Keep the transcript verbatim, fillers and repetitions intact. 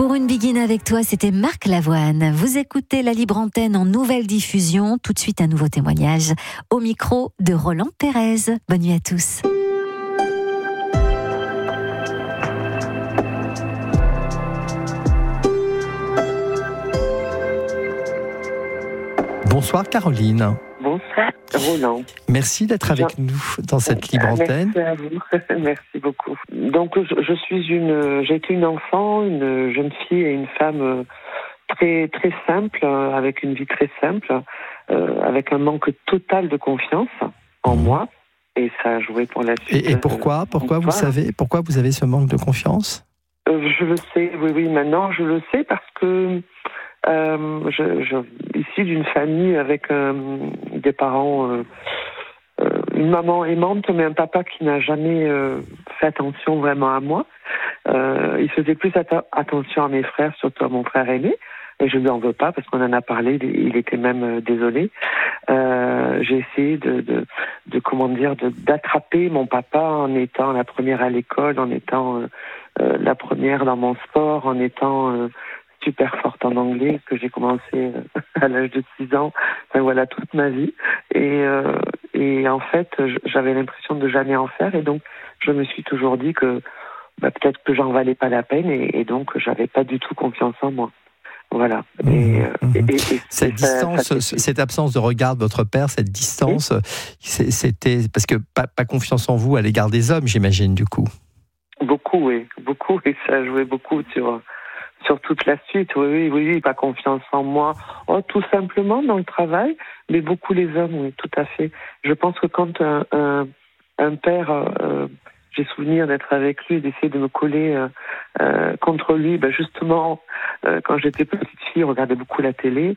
pour une Begin avec toi, c'était Marc Lavoine. Vous écoutez la Libre Antenne en nouvelle diffusion. Tout de suite, un nouveau témoignage au micro de Roland Pérez. Bonne nuit à tous. Bonsoir Caroline. Bonsoir Roland. Merci d'être avec nous dans cette Libre Antenne. Merci à vous, merci beaucoup. Donc je, je suis une, j'ai été une enfant, une jeune fille et une femme très très simple, avec une vie très simple, euh, avec un manque total de confiance en mmh. moi, et ça a joué pour la suite. Et, et pourquoi, pourquoi vous savez, pourquoi vous avez ce manque de confiance ? euh, Je le sais, oui oui, maintenant je le sais parce que. Euh, je, je, ici d'une famille avec euh, des parents, euh, euh, une maman aimante, mais un papa qui n'a jamais euh, fait attention vraiment à moi. Euh, il faisait plus atta- attention à mes frères, surtout à mon frère aîné, et je ne lui en veux pas parce qu'on en a parlé. Il était même euh, désolé. Euh, j'ai essayé de, de, de comment dire, de, d'attraper mon papa en étant la première à l'école, en étant euh, euh, la première dans mon sport, en étant euh, super forte en anglais, que j'ai commencé à l'âge de six ans, enfin voilà, toute ma vie. Et, euh, et en fait, j'avais l'impression de jamais en faire, et donc je me suis toujours dit que bah, peut-être que j'en valais pas la peine, et, et donc j'avais pas du tout confiance en moi. Voilà. Mmh, et, mmh. Et, et, et cette ça, distance, ça cette absence de regard de votre père, cette distance, oui. C'était parce que pas, pas confiance en vous à l'égard des hommes, j'imagine, du coup. Beaucoup, oui, beaucoup, et ça a joué beaucoup sur... sur toute la suite, oui, oui, oui, pas confiance en moi, oh, tout simplement dans le travail, mais beaucoup les hommes, oui, tout à fait. Je pense que quand un, un, un père, euh, j'ai souvenir d'être avec lui, d'essayer de me coller euh, euh, contre lui, ben justement, euh, quand j'étais petite fille, on regardait beaucoup la télé,